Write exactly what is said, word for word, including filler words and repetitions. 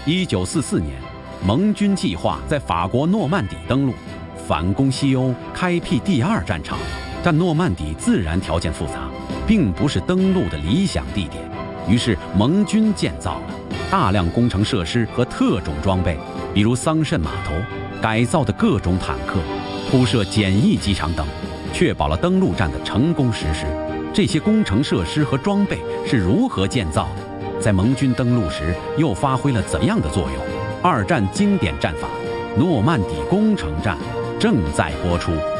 一九四四年，盟军计划在法国诺曼底登陆，反攻西欧，开辟第二战场。但诺曼底自然条件复杂，并不是登陆的理想地点。于是盟军建造了大量工程设施和特种装备，比如桑葚码头、改造的各种坦克、铺设简易机场等，确保了登陆战的成功实施。这些工程设施和装备是如何建造的？在盟军登陆时又发挥了怎样的作用？二战经典战法——诺曼底攻城战正在播出。